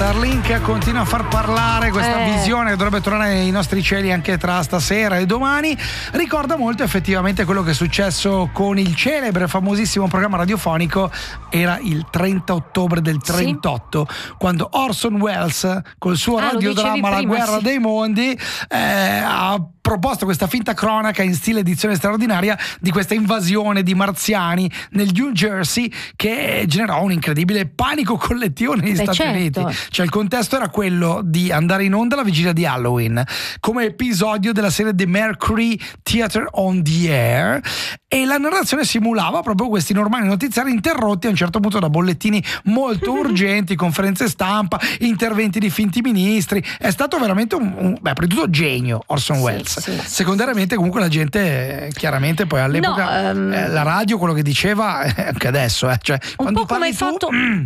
Starlink continua a far parlare, questa visione che dovrebbe tornare nei nostri cieli anche tra stasera e domani. Ricorda molto effettivamente quello che è successo con il celebre, famosissimo programma radiofonico. Era il 30 ottobre del 38, quando Orson Welles col suo radiodramma La guerra dei mondi ha proposto questa finta cronaca in stile edizione straordinaria di questa invasione di marziani nel New Jersey, che generò un incredibile panico collettivo negli Stati Uniti. Cioè il contesto era quello di andare in onda la vigilia di Halloween come episodio della serie The Mercury Theatre on the Air, e la narrazione simulava proprio questi normali notiziari interrotti a un certo punto da bollettini molto urgenti, conferenze stampa, interventi di finti ministri. È stato veramente prima di tutto genio Orson Welles. Secondariamente comunque la gente chiaramente poi all'epoca la radio quello che diceva anche adesso cioè un po' come hai fatto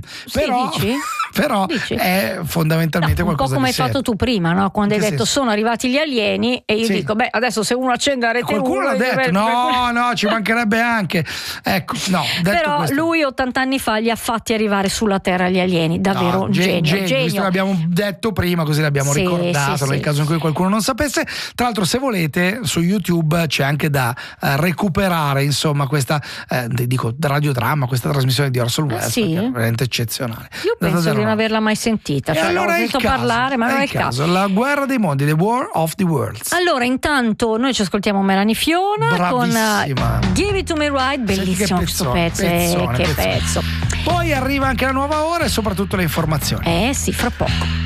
però è fondamentalmente qualcosa un po' come di serio. hai fatto tu prima, no? Quando hai detto sono arrivati gli alieni, e io dico adesso se uno accende la rete qualcuno l'ha detto no ci mancherebbe anche, ecco, no, detto però questo, lui 80 anni fa li ha fatti arrivare sulla Terra gli alieni, davvero un genio. Questo l'abbiamo detto prima, così l'abbiamo ricordato nel caso in cui qualcuno non sapesse. Tra l'altro, se volete, su YouTube c'è anche da recuperare, insomma, questa radiodramma, questa trasmissione di Orson Welles, è veramente eccezionale. Io penso di non averla mai sentita, cioè l'ho sentito parlare, ma non è il caso. La guerra dei mondi, The War of the Worlds. Allora, intanto noi ci ascoltiamo Melanie Fiona con Give It To Me Right, bellissimo questo pezzo, che pezzo. Poi arriva anche la nuova ora e soprattutto le informazioni. Sì, fra poco.